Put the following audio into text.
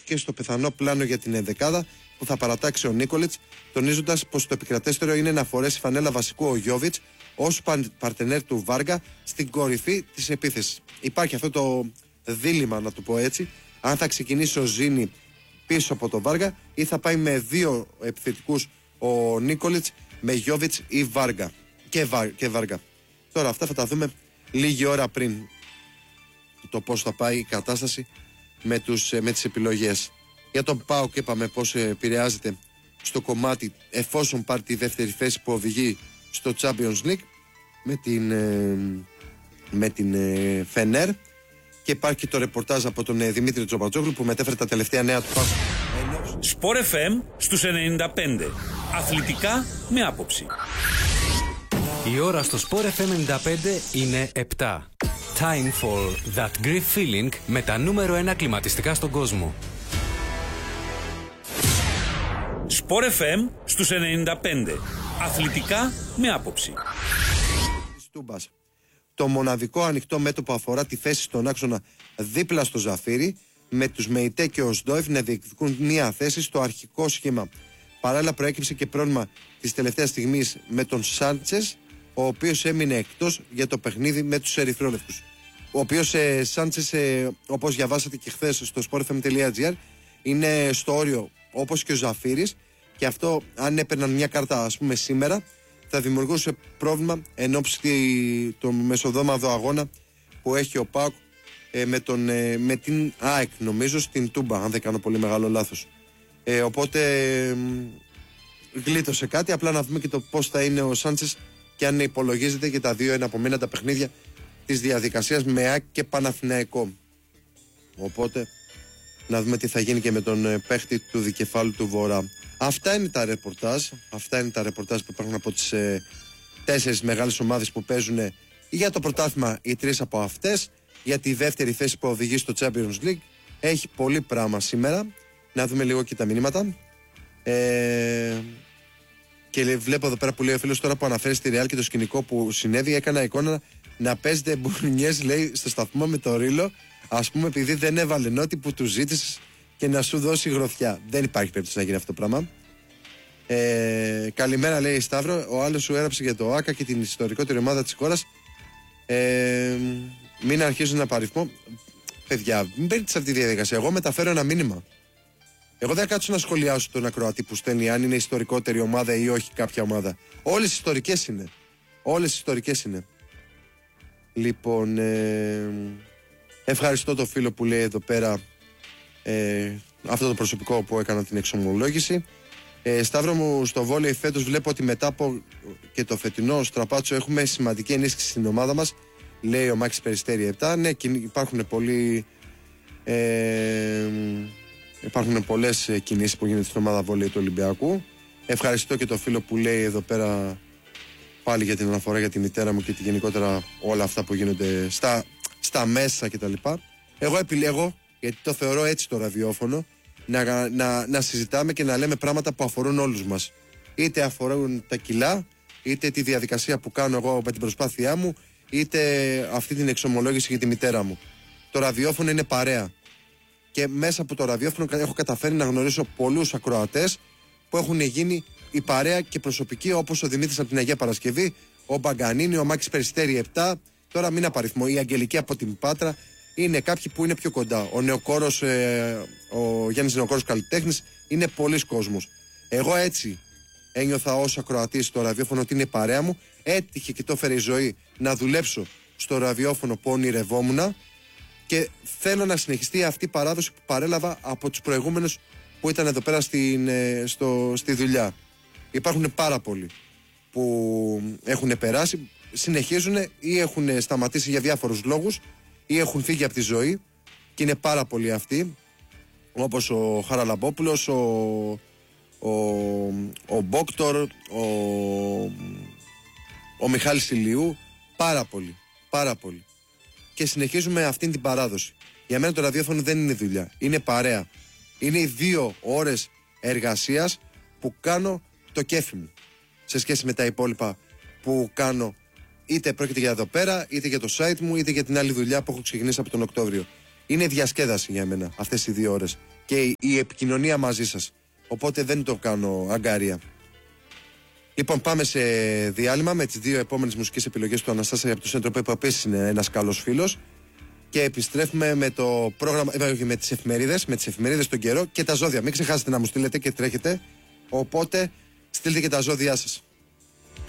αναφέρθηκε στο πιθανό πλάνο για την ενδεκάδα που θα παρατάξει ο Νίκολιτς, τονίζοντας πως το επικρατέστερο είναι να φορέσει φανέλα βασικού ο Γιόβιτς ως παρτενέρ του Βάργα στην κορυφή της επίθεσης. Υπάρχει αυτό το δίλημμα, να το πω έτσι, αν θα ξεκινήσει ο Ζήνη πίσω από τον Βάργα ή θα πάει με δύο επιθετικούς ο Νίκολιτς, με Γιόβιτς ή Βάργα και Βάργα. Τώρα αυτά θα τα δούμε λίγη ώρα πριν το πώς θα πάει η κατάσταση με τις επιλογές. Για τον ΠΑΟΚ είπαμε πώς επηρεάζεται στο κομμάτι εφόσον πάρει τη δεύτερη θέση που οδηγεί στο Champions League με την Φενέρ, και υπάρχει και το ρεπορτάζ από τον Δημήτρη Τζομπατζόγλου που μετέφερε τα τελευταία νέα του ΠΑΟΚ. Σπορ FM στους 95. Αθλητικά με άποψη. Η ώρα στο Sport FM 95 είναι 7. Time for that Greek feeling με τα νούμερο 1 κλιματιστικά στον κόσμο. Sport FM στους 95. Αθλητικά με άποψη. Το μοναδικό ανοιχτό μέτωπο αφορά τη θέση στον άξονα δίπλα στο Ζαφύρι, με τους ΜΕΙΤΕ και ο ΣΔΟΕΦ να διεκδικούν μία θέση στο αρχικό σχήμα. Παράλληλα προέκυψε και πρόβλημα της τελευταίας στιγμής με τον Σάντσες, ο οποίος έμεινε εκτός για το παιχνίδι με τους Ερυθρόλευκους. Ο οποίος Σάντσες, όπως διαβάσατε και χθες στο sportfm.gr, είναι στο όριο όπως και ο Ζαφύρης, και αυτό αν έπαιρναν μια κάρτα ας πούμε σήμερα θα δημιουργούσε πρόβλημα εν ώψη το μεσοδόμαδο αγώνα που έχει ο ΠΑΟΚ με την ΑΕΚ, νομίζω, στην Τούμπα, αν δεν κάνω πολύ μεγάλο λάθος. Οπότε γλίτωσε κάτι. Απλά να δούμε και το πώς θα είναι ο Σάντσες και αν υπολογίζεται και τα δύο εναπομείναντα παιχνίδια της διαδικασίας με ΑΕΚ και Παναθηναϊκό. Οπότε να δούμε τι θα γίνει και με τον παίχτη του δικεφάλου του Βορρά. Αυτά είναι τα ρεπορτάζ. Αυτά είναι τα ρεπορτάζ που υπάρχουν από τις 4 μεγάλες ομάδες που παίζουν για το πρωτάθλημα, οι 3 από αυτές. Για τη δεύτερη θέση που οδηγεί στο Champions League έχει πολύ πράγμα σήμερα. Να δούμε λίγο και τα μηνύματα. Και βλέπω εδώ πέρα που λέει ο φίλος τώρα που αναφέρει στη Real και το σκηνικό που συνέβη. Έκανα εικόνα να παίζετε μπουνιές, λέει, στο σταθμό με το Ρίλο, ας πούμε, επειδή δεν έβαλε νότι που του ζήτησες και να σου δώσει γροθιά. Δεν υπάρχει περίπτωση να γίνει αυτό το πράγμα. Καλημέρα, λέει η Σταύρο. Ο άλλος σου έγραψε για το ΆΚΑ και την ιστορικότερη ομάδα της χώρας. Μην αρχίζουν να παριθμώ. Παιδιά, μην μπαίνετε σε αυτή τη διαδικασία. Εγώ μεταφέρω ένα μήνυμα. Εγώ δεν κάτσω να σχολιάσω τον ακροατή που στέλνει αν είναι ιστορικότερη ομάδα ή όχι κάποια ομάδα. Όλες ιστορικές είναι. Όλες ιστορικές είναι. Λοιπόν, ευχαριστώ το φίλο που λέει εδώ πέρα αυτό το προσωπικό που έκανα την εξομολόγηση. Σταύρο μου, στο βόλεϊ φέτος βλέπω ότι μετά από και το φετινό στραπάτσο έχουμε σημαντική ενίσχυση στην ομάδα μας, λέει ο Μάκης Περιστέρη 7. Ναι, υπάρχουν υπάρχουν πολλές κινήσεις που γίνονται στην ομάδα βόλεϊ του Ολυμπιακού. Ευχαριστώ και το φίλο που λέει εδώ πέρα πάλι για την αναφορά για τη μητέρα μου και τη γενικότερα όλα αυτά που γίνονται στα μέσα κτλ. Εγώ επιλέγω, γιατί το θεωρώ έτσι το ραδιόφωνο, να συζητάμε και να λέμε πράγματα που αφορούν όλους μας. Είτε αφορούν τα κιλά, είτε τη διαδικασία που κάνω εγώ με την προσπάθειά μου, είτε αυτή την εξομολόγηση για τη μητέρα μου. Το ραδιόφωνο είναι παρέα. Και μέσα από το ραδιόφωνο έχω καταφέρει να γνωρίσω πολλούς ακροατές που έχουν γίνει η παρέα και προσωπική, όπως ο Δημήτρης από την Αγία Παρασκευή, ο Μπαγκανίνη, ο Μάκης Περιστέρη 7. Τώρα μην απαριθμώ, η Αγγελική από την Πάτρα. Είναι κάποιοι που είναι πιο κοντά. Ο Νεοκόρος, ο Γιάννης Νεοκόρος καλλιτέχνης, είναι πολλής κόσμος. Εγώ έτσι ένιωθα ως ακροατής στο ραδιόφωνο ότι είναι η παρέα μου. Έτυχε και το έφερε η ζωή να δουλέψω στο ραδιόφωνο που ονειρευόμουν και θέλω να συνεχιστεί αυτή η παράδοση που παρέλαβα από τους προηγούμενους που ήταν εδώ πέρα στη δουλειά. Υπάρχουν πάρα πολλοί που έχουν περάσει, συνεχίζουν ή έχουν σταματήσει για διάφορους λόγους ή έχουν φύγει από τη ζωή και είναι πάρα πολλοί αυτοί, όπως ο Χαραλαμπόπουλος, ο Μπόκτορ, ο Μιχάλης Ηλιού, πάρα πολλοί. Και συνεχίζουμε αυτήν την παράδοση. Για μένα το ραδιόφωνο δεν είναι δουλειά, είναι παρέα. Είναι οι 2 ώρες εργασίας που κάνω το κέφι μου σε σχέση με τα υπόλοιπα που κάνω, είτε πρόκειται για εδώ πέρα, είτε για το site μου, είτε για την άλλη δουλειά που έχω ξεκινήσει από τον Οκτώβριο. Είναι διασκέδαση για μένα αυτές οι 2 ώρες. και η επικοινωνία μαζί σας. Οπότε δεν το κάνω αγκάρια. Λοιπόν, πάμε σε διάλειμμα με τις δύο επόμενες μουσικές επιλογές του Αναστάση από το Σέντροπε, που επίσης είναι ένας καλός φίλος. Και επιστρέφουμε με το πρόγραμμα, με τις εφημερίδες τον καιρό και τα ζώδια. Μην ξεχάσετε να μου στείλετε και τρέχετε. Οπότε στείλτε και τα ζώδιά σας.